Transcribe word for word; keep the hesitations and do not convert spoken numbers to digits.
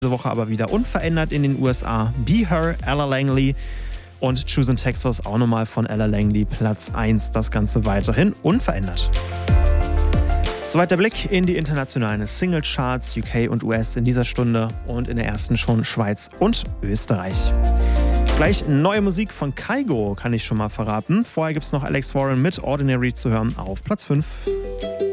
Diese Woche aber wieder unverändert in den U S A. Be Her, Ella Langley und Choose in Texas auch nochmal von Ella Langley Platz eins. Das Ganze weiterhin unverändert. Soweit der Blick in die internationalen Singlecharts U K und U S in dieser Stunde und in der ersten schon Schweiz und Österreich. Gleich neue Musik von Kygo kann ich schon mal verraten. Vorher gibt es noch Alex Warren mit Ordinary zu hören auf Platz fünf.